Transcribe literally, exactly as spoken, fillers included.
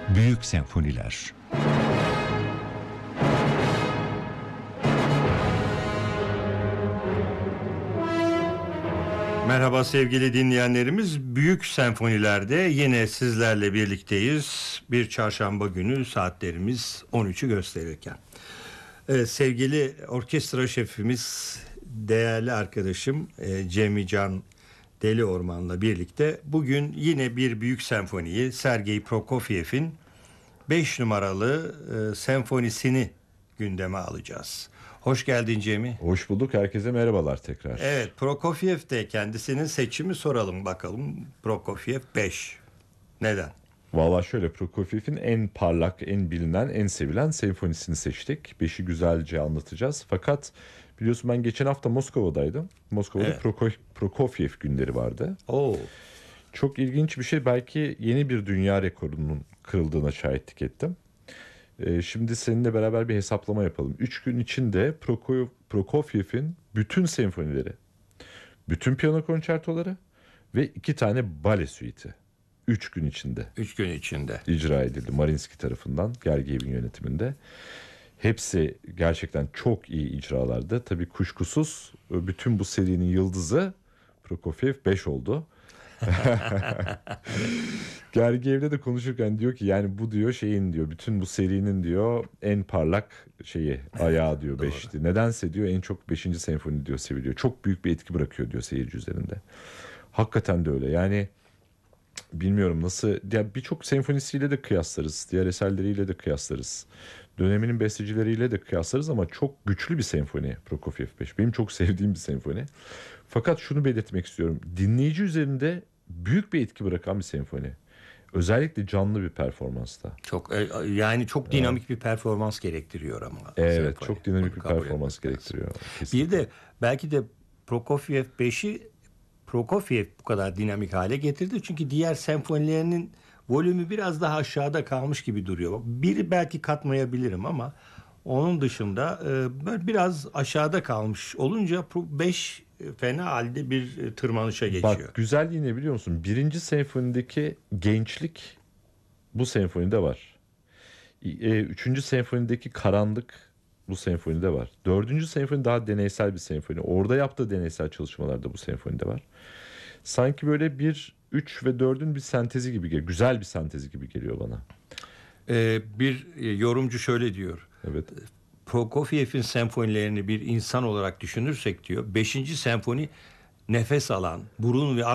Büyük senfoniler. Merhaba sevgili dinleyenlerimiz. Büyük senfonilerde yine sizlerle birlikteyiz. Bir çarşamba günü saatlerimiz on üçü gösterirken. Evet, sevgili orkestra şefimiz, değerli arkadaşım e, Cemil Can Deliorman'la birlikte bugün yine bir büyük senfoniyi, Sergei Prokofiev'in beş numaralı e, senfonisini gündeme alacağız. Hoş geldin Cemil. Hoş bulduk. Herkese merhabalar tekrar. Evet, Prokofiev de kendisinin seçimi, soralım bakalım. Prokofiev beş. Neden? Valla şöyle, Prokofiev'in en parlak, en bilinen, en sevilen senfonisini seçtik. Beşi güzelce anlatacağız. Fakat biliyorsun ben geçen hafta Moskova'daydım. Moskova'da Evet. Proko- Prokofiev günleri vardı. Oo. Çok ilginç bir şey. Belki yeni bir dünya rekorunun kırıldığına şahitlik ettim. Ee, şimdi seninle beraber bir hesaplama yapalım. Üç gün içinde Proko- Prokofiev'in bütün senfonileri, bütün piyano konçertoları ve iki tane bale suiti üç gün içinde Üç gün içinde. icra edildi Mariinsky tarafından, Gergiyev'in yönetiminde. Hepsi gerçekten çok iyi icralardı. Tabii kuşkusuz bütün bu serinin yıldızı Prokofiev beş oldu. Gergiyev'de de konuşurken diyor ki, yani bu diyor şeyin diyor, bütün bu serinin diyor en parlak şeyi, ayağı diyor beşti. Nedense diyor en çok beşinci senfoni diyor seviliyor. Çok büyük bir etki bırakıyor diyor seyirci üzerinde. Hakikaten de öyle. Yani bilmiyorum nasıl, ya birçok senfonisiyle de kıyaslarız, diğer eserleriyle de kıyaslarız, döneminin bestecileriyle de kıyaslarız ama çok güçlü bir senfoni Prokofiev beş. Benim çok sevdiğim bir senfoni. Fakat şunu belirtmek istiyorum, dinleyici üzerinde büyük bir etki bırakan bir senfoni. Özellikle canlı bir performansta. Çok e, yani çok dinamik evet. bir performans gerektiriyor ama. Evet, senfoni. çok dinamik Bunu bir kabul performans etmek gerektiriyor. lazım. Bir de belki de Prokofiev beşi Prokofiev bu kadar dinamik hale getirdi. Çünkü diğer senfonilerinin volümü biraz daha aşağıda kalmış gibi duruyor. Biri belki katmayabilirim ama onun dışında e, biraz aşağıda kalmış olunca beş fena halde bir tırmanışa geçiyor. Bak güzelliği ne biliyor musun? Birinci senfonideki gençlik bu senfonide var. E, üçüncü senfonideki karanlık bu senfonide var. Dördüncü senfoni daha deneysel bir senfoni. Orada yaptığı deneysel çalışmalar da bu senfonide var. Sanki böyle bir üç ve dördün bir sentezi gibi geliyor. Güzel bir sentezi gibi geliyor bana. Ee, bir yorumcu şöyle diyor. Evet. Prokofiev'in senfonilerini bir insan olarak düşünürsek diyor, beşinci senfoni nefes alan, burun ve